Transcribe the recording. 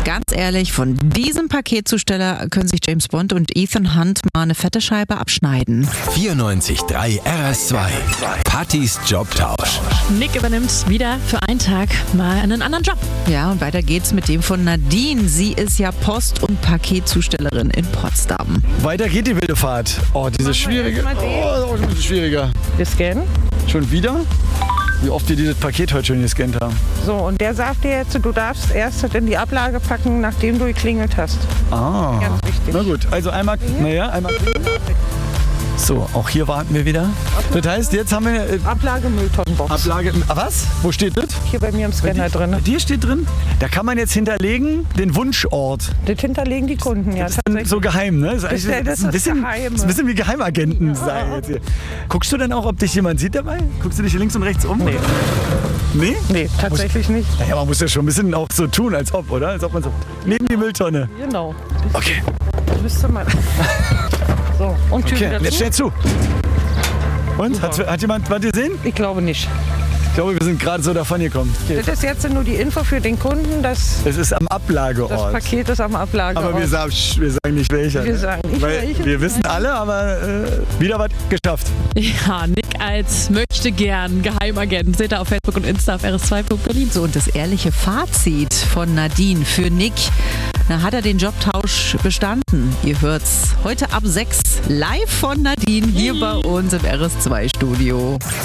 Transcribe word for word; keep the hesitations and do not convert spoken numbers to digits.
Ganz ehrlich, von diesem Paketzusteller können sich James Bond und Ethan Hunt mal eine fette Scheibe abschneiden. vierundneunzig Komma drei R S zwei. Pattys Jobtausch. Nick übernimmt wieder für einen Tag mal einen anderen Job. Ja, und weiter geht's mit dem von Nadine. Sie ist ja Post- und Paketzustellerin in Potsdam. Weiter geht die wilde Fahrt. Oh, diese schwierige. Oh, das ist auch ein bisschen schwieriger. Wir scannen. Schon wieder? Wie oft wir dieses Paket heute schon gescannt haben. So, und der sagt dir jetzt, du darfst erst das in die Ablage packen, nachdem du geklingelt hast. Ah. Ganz wichtig. Na gut, also einmal, naja, einmal. So, auch hier warten wir wieder. Das heißt, jetzt haben wir äh, Ablage Mülltonnenbox. Ablage. Ah, was? Wo steht das? Hier bei mir im Scanner drin. Bei dir steht drin? Da kann man jetzt hinterlegen den Wunschort. Das hinterlegen die Kunden, ja. Das ist dann so geheim, ne? Das ist, Das ist- das das ist ein ist bisschen, geheim. das ist ein bisschen wie Geheimagenten sein jetzt hier. Guckst du denn auch, ob dich jemand sieht dabei? Guckst du dich links und rechts um? Nee. Nee? Nee, tatsächlich nicht. Naja, man muss ja schon ein bisschen auch so tun, als ob, oder? Als ob man so neben die Mülltonne. Genau. Okay, Das müsste man. So, und Tür okay, wieder jetzt zu? schnell zu. Und? Hat, hat jemand was gesehen? Ich glaube nicht. Ich glaube, wir sind gerade so davon gekommen. Das ist jetzt nur die Info für den Kunden, dass Es ist am das Ablageort. Paket ist am Ablageort. Aber wir sagen, wir sagen nicht welcher. Wir sagen nicht Weil welcher. wir wissen alle, aber äh, wieder was geschafft. Ja, Nick als möchte gern Geheimagent. Seht ihr auf Facebook und Insta auf R S zwei Punkt Berlin. So, und das ehrliche Fazit von Nadine für Nick. Na, hat er den Jobtausch bestanden? Ihr hört's heute ab sechs live von Nadine hier bei uns im R S zwei Studio.